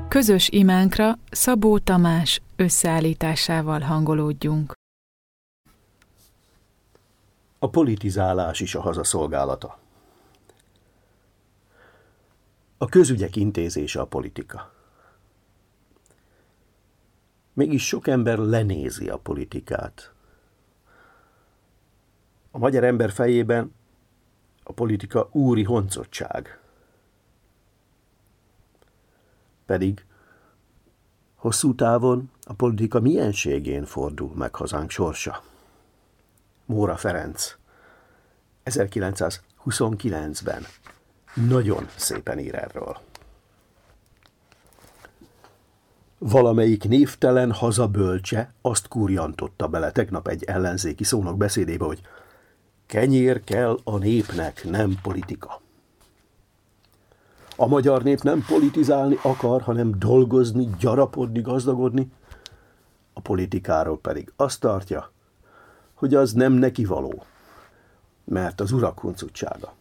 Közös imánkra Szabó Tamás összeállításával hangolódjunk. A politizálás is a haza szolgálata. A közügyek intézése a politika. Mégis sok ember lenézi a politikát. A magyar ember fejében a politika úri honcottság. Pedig hosszú távon a politika mienségén fordul meg hazánk sorsa. Móra Ferenc 1929-ben nagyon szépen ír erről. Valamelyik névtelen hazabölcse azt kurjantotta bele tegnap egy ellenzéki szónok beszédébe, hogy kenyér kell a népnek, nem politika. A magyar nép nem politizálni akar, hanem dolgozni, gyarapodni, gazdagodni. A politikáról pedig azt tartja, hogy az nem neki való, mert az urak huncutsága.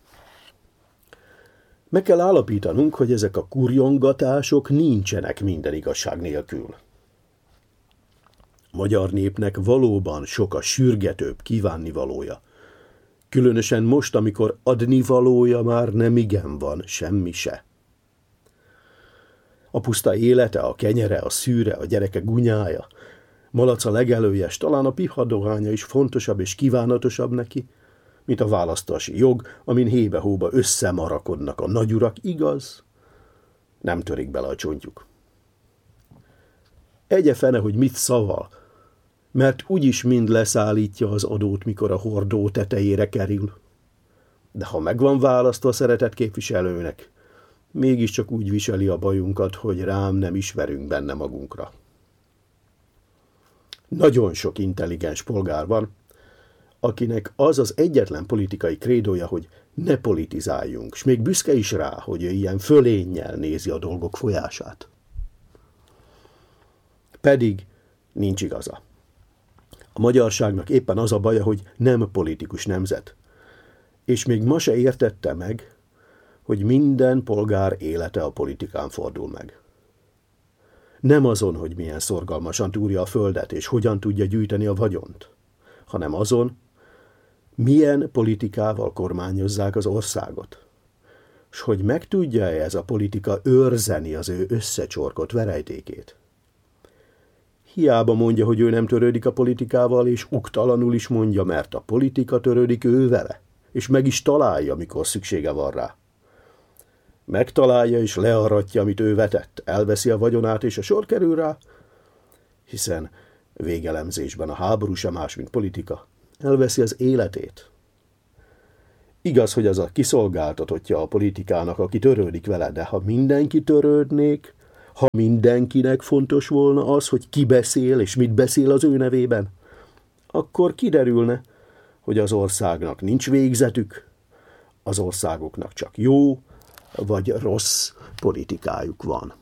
Meg kell állapítanunk, hogy ezek a kurjongatások nincsenek minden igazság nélkül. A magyar népnek valóban sok a sürgetőbb kívánnivalója. Különösen most, amikor adnivalója már nem igen van, semmi se. A puszta élete, a kenyere, a szűre, a gyereke gunyája, malaca legelője, s talán a pihadohánya is fontosabb és kívánatosabb neki, mint a választási jog, amin hébe-hóba összemarakodnak a nagyurak, igaz? Nem törik bele a csontjuk. Egye fene, hogy mit szaval, mert úgyis mind leszállítja az adót, mikor a hordó tetejére kerül. De ha megvan választva szeretett képviselőnek, mégiscsak úgy viseli a bajunkat, hogy rám nem ismerünk benne magunkra. Nagyon sok intelligens polgár van, akinek az az egyetlen politikai krédója, hogy ne politizáljunk, s még büszke is rá, hogy ő ilyen fölénnyel nézi a dolgok folyását. Pedig nincs igaza. A magyarságnak éppen az a baja, hogy nem politikus nemzet. És még ma se értette meg, hogy minden polgár élete a politikán fordul meg. Nem azon, hogy milyen szorgalmasan túrja a földet, és hogyan tudja gyűjteni a vagyont, hanem azon, milyen politikával kormányozzák az országot, s hogy meg tudja-e ez a politika őrzeni az ő összecsorkott verejtékét. Hiába mondja, hogy ő nem törődik a politikával, és uktalanul is mondja, mert a politika törődik ő vele, és meg is találja, mikor szüksége van rá. Megtalálja és learatja, amit ő vetett, elveszi a vagyonát, és a sor kerül rá, hiszen végelemzésben a háború sem más, mint politika, elveszi az életét. Igaz, hogy az a kiszolgáltatottja a politikának, aki törődik vele, de ha mindenki törődnék, ha mindenkinek fontos volna az, hogy ki beszél és mit beszél az ő nevében, akkor kiderülne, hogy az országnak nincs végzetük, az országoknak csak jó vagy rossz politikájuk van.